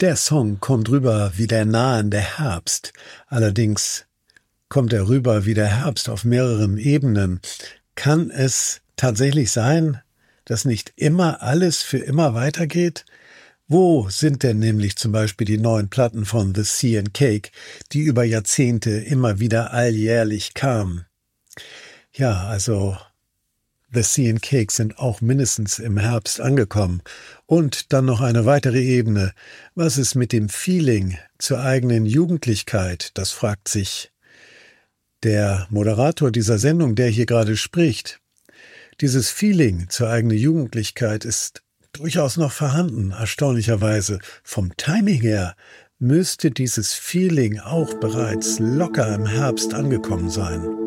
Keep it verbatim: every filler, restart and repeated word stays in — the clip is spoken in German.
Der Song kommt rüber wie der nahende Herbst. Allerdings kommt er rüber wie der Herbst auf mehreren Ebenen. Kann es tatsächlich sein, dass nicht immer alles für immer weitergeht? Wo sind denn nämlich zum Beispiel die neuen Platten von The Sea and Cake, die über Jahrzehnte immer wieder alljährlich kamen? Ja, also The Sea and Cake sind auch mindestens im Herbst angekommen. Und dann noch eine weitere Ebene. Was ist mit dem Feeling zur eigenen Jugendlichkeit? Das fragt sich der Moderator dieser Sendung, der hier gerade spricht. Dieses Feeling zur eigenen Jugendlichkeit ist durchaus noch vorhanden, erstaunlicherweise. Vom Timing her müsste dieses Feeling auch bereits locker im Herbst angekommen sein.